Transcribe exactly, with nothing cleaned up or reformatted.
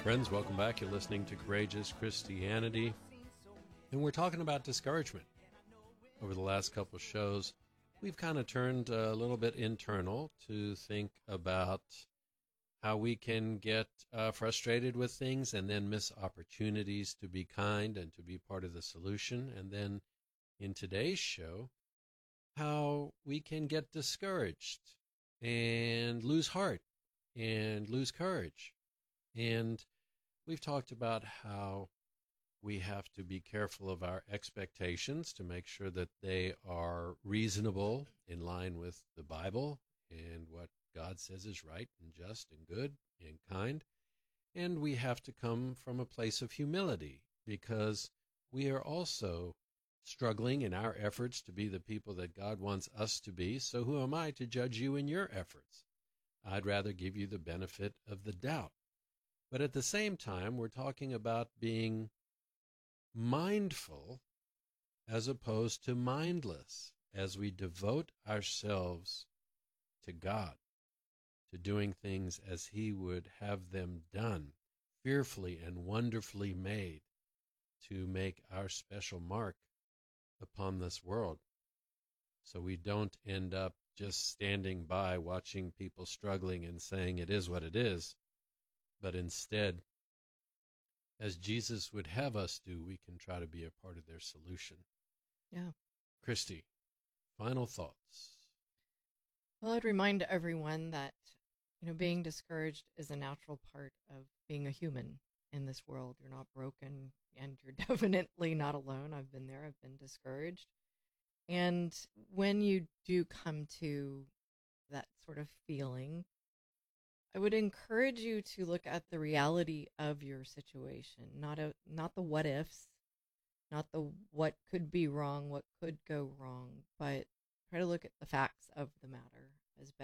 Friends, welcome back. You're listening to Courageous Christianity, and we're talking about discouragement. Over the last couple of shows, we've kind of turned a little bit internal to think about how we can get uh, frustrated with things and then miss opportunities to be kind and to be part of the solution. And then in today's show, how we can get discouraged and lose heart and lose courage. And we've talked about how we have to be careful of our expectations to make sure that they are reasonable, in line with the Bible and what God says is right and just and good and kind. And we have to come from a place of humility because we are also struggling in our efforts to be the people that God wants us to be. So who am I to judge you in your efforts? I'd rather give you the benefit of the doubt. But at the same time, we're talking about being mindful as opposed to mindless as we devote ourselves to God, to doing things as He would have them done, fearfully and wonderfully made, to make our special mark upon this world. So we don't end up just standing by watching people struggling and saying it is what it is, but instead, as Jesus would have us do, we can try to be a part of their solution. Yeah. Christy, final thoughts. Well, I'd remind everyone that, you know, being discouraged is a natural part of being a human in this world. You're not broken, and you're definitely not alone. I've been there. I've been discouraged. And when you do come to that sort of feeling, I would encourage you to look at the reality of your situation, not a not the what ifs, not the what could be wrong, what could go wrong, but try to look at the facts of the matter as